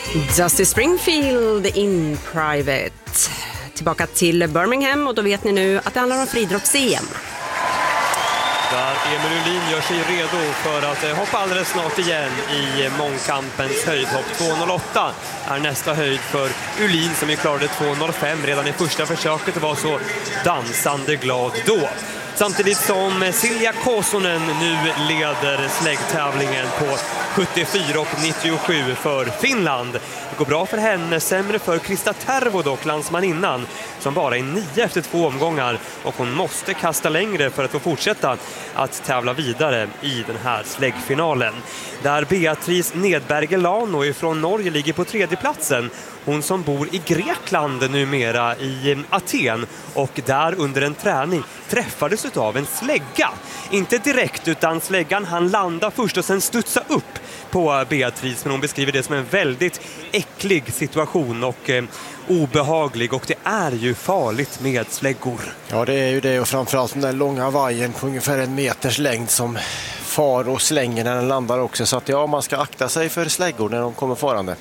Dusty Springfield in Private. Tillbaka till Birmingham och då vet ni nu att det handlar om friidrotts-EM. Där Emil Uhlin gör sig redo för att hoppa alldeles snart igen i mångkampens höjdhopp. 2.08 är nästa höjd för Uhlin som klarade 2.05 redan i första försöket och var så dansande glad då. Samtidigt som Silja Kosonen nu leder släggtävlingen på 74,97 för Finland. Det går bra för henne, sämre för Krista Tervo dock, landsmaninnan, som bara är 9 efter 2 omgångar. Och hon måste kasta längre för att få fortsätta att tävla vidare i den här släggfinalen. Där Beatrice Nedbergelano från Norge ligger på 3:e platsen. Hon som bor i Grekland numera i Aten och där under en träning träffades av en slägga. Inte direkt utan släggan han landa först och sen studsa upp på Beatrice, men hon beskriver det som en väldigt äcklig situation och obehaglig, och det är ju farligt med släggor. Ja, det är ju det, och framförallt den där långa vajern på ungefär 1 meters längd som far och slänger när den landar också, så att ja, man ska akta sig för släggor när de kommer farande.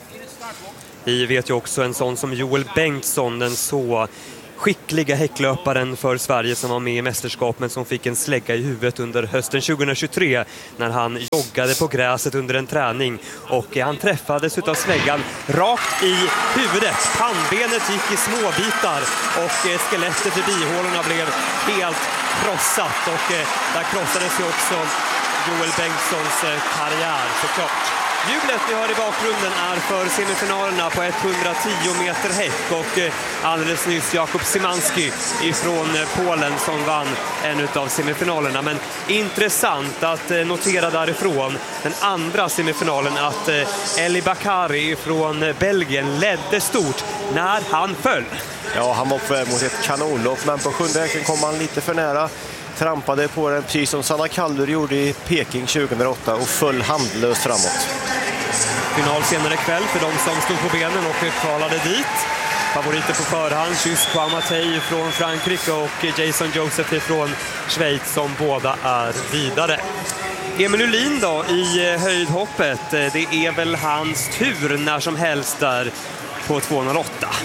Vi vet ju också en sån som Joel Bengtsson, den så skickliga häcklöparen för Sverige som var med i mästerskap men som fick en slägga i huvudet under hösten 2023 när han joggade på gräset under en träning, och han träffades av släggan rakt i huvudet. Pannbenet gick i små bitar och skelettet i bihålorna blev helt krossat, och där krossades ju också Joel Bengtssons karriär såklart. Jublet vi har i bakgrunden är för semifinalerna på 110 meter häck, och alldeles nyss Jakub Szymanski ifrån Polen som vann en av semifinalerna. Men intressant att notera därifrån den andra semifinalen att Eli Bakari från Belgien ledde stort när han föll. Ja, han var på väg mot ett kanonlopp, men på 7:e häcken kom han lite för nära. Trampade på den precis som Sanna Kallur gjorde i Peking 2008 och föll handlöst framåt. Final senare kväll för de som stod på benen och kvalade dit. Favoriter på förhand, Kysko Amatei från Frankrike och Jason Joseph från Schweiz som båda är vidare. Emil Uhlin då i höjdhoppet, det är väl hans tur när som helst där på 2.08.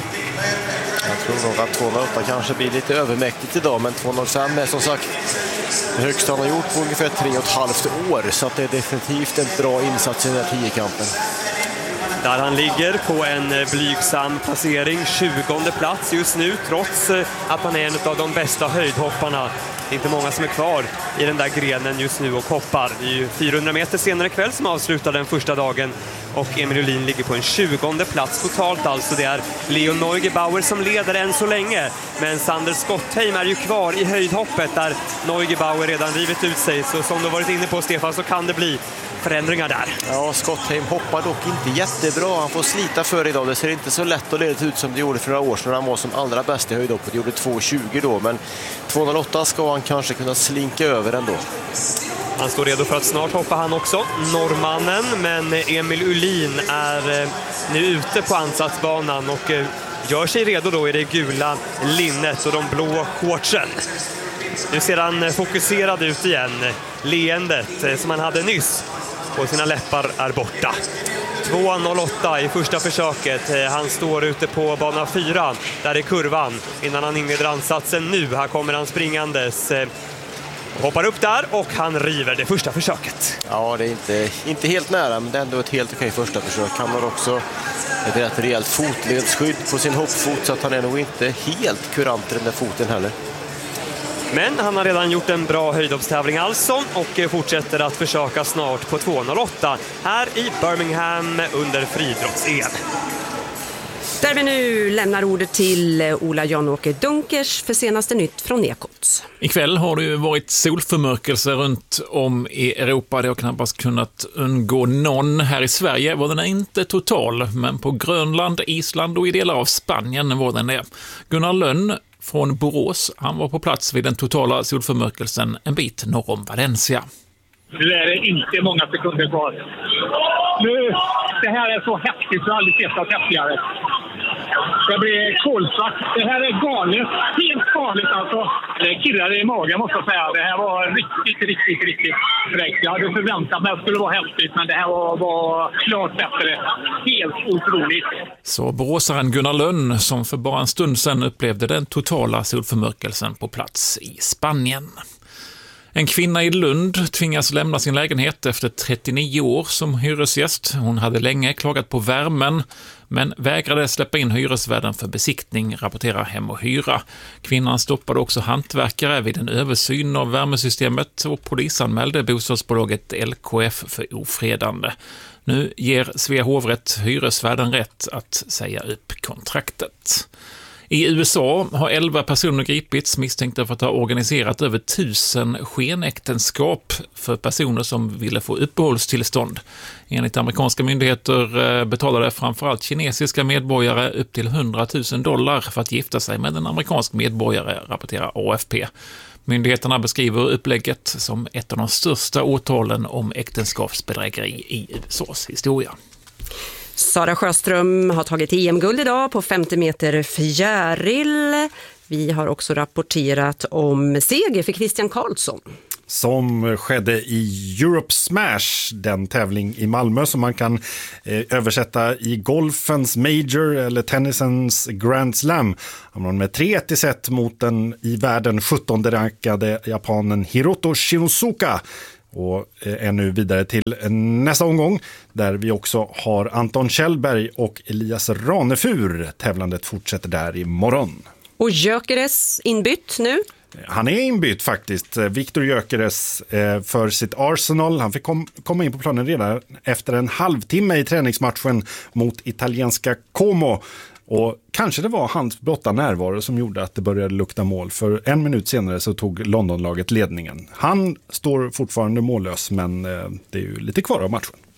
Jag tror nog att 208 kanske blir lite övermäktigt idag, men 205 är som sagt det högsta han har gjort på ungefär 3,5 år, så att det är definitivt en bra insats i den här 10-kampen. Där han ligger på en blygsam placering, 20:e plats just nu, trots att han är en av de bästa höjdhopparna. Det är inte många som är kvar i den där grenen just nu och hoppar. Det är ju 400 meter senare kväll som avslutar den första dagen, och Emil Uhlin ligger på en 20:e plats totalt. Alltså det är Leon Neugebauer som leder än så länge, men Sander Skottheim är ju kvar i höjdhoppet där Neugebauer redan rivit ut sig. Så som du varit inne på, Stefan, så kan det bli förändringar där. Ja, Skottheim hoppar dock inte jättebra. Han får slita för idag. Det ser inte så lätt att leda ut som det gjorde för några år sedan när han var som allra bäst i höjdhoppet. Gjorde 2.20 då, men 2.08 ska han kanske kunna slinka över ändå. Han står redo för att snart hoppa han också, norrmannen, men Emil Uhlin är nu ute på ansatsbanan och gör sig redo då i det gula linnet och de blå shortsen. Nu ser han fokuserad ut igen. Leendet som han hade nyss på sina läppar är borta. 2.08 i första försöket. Han står ute på bana 4 där i kurvan innan han inleder ansatsen nu. Här kommer han springandes. Hoppar upp där och han river det första försöket. Ja, det är inte helt nära, men det är ändå ett helt okej första försök. Han har också ett rätt rejält fotledsskydd på sin hoppfot, så att han är nog inte helt kurant i den där foten heller. Men han har redan gjort en bra höjdhoppstävling alltså och fortsätter att försöka snart på 2.08 här i Birmingham under friidrotts-EM. Där vi nu lämnar ordet till Ola Jan-Åke Dunkers för senaste nytt från Ekots. Ikväll har det ju varit solförmörkelse runt om i Europa. Det har knappast kunnat undgå någon. Här i Sverige var den inte total, men på Grönland, Island och i delar av Spanien var den det. Gunnar Lönn från Borås, han var på plats vid den totala solförmörkelsen en bit norr om Valencia. Nu är det inte många sekunder kvar. Nu, det här är så häftigt, jag har aldrig sett något häftigare. Det blir kolsvart. Det här är galet, helt galet alltså. Det kirrade i magen måste jag säga. Det här var riktigt fräckt. Jag hade förväntat mig att det skulle vara häftigt, men det här var klart bättre. Helt otroligt. Så boråsaren Gunnar Lönn, som för bara en stund sedan upplevde den totala solförmörkelsen på plats i Spanien. En kvinna i Lund tvingas lämna sin lägenhet efter 39 år som hyresgäst. Hon hade länge klagat på värmen, men vägrade släppa in hyresvärden för besiktning, rapporterar Hem och Hyra. Kvinnan stoppade också hantverkare vid en översyn av värmesystemet och polisanmälde bostadsbolaget LKF för ofredande. Nu ger Svea hovrätt hyresvärden rätt att säga upp kontraktet. I USA har 11 personer gripits misstänkta för att ha organiserat över 1000 skenäktenskap för personer som ville få uppehållstillstånd. Enligt amerikanska myndigheter betalade framförallt kinesiska medborgare upp till $100,000 för att gifta sig med en amerikansk medborgare, rapporterar AFP. Myndigheterna beskriver upplägget som ett av de största åtalen om äktenskapsbedrägeri i USAs historia. Sara Sjöström har tagit EM-guld idag på 50 meter fjäril. Vi har också rapporterat om seger för Christian Karlsson. Som skedde i Europe Smash, den tävling i Malmö som man kan översätta i golfens Major eller tennisens Grand Slam. Han med 3-1 i set mot den i världen 17:e rankade japanen Hiroto Shinosuka. Och är nu vidare till nästa omgång där vi också har Anton Kjellberg och Elias Ranefur. Tävlandet fortsätter där imorgon. Och Gyökeres inbytt nu? Han är inbytt faktiskt. Viktor Gyökeres för sitt Arsenal. Han fick komma in på planen redan efter en halvtimme i träningsmatchen mot italienska Como. Och kanske det var hans blotta närvaro som gjorde att det började lukta mål. För 1 minut senare så tog Londonlaget ledningen. Han står fortfarande mållös, men det är ju lite kvar av matchen.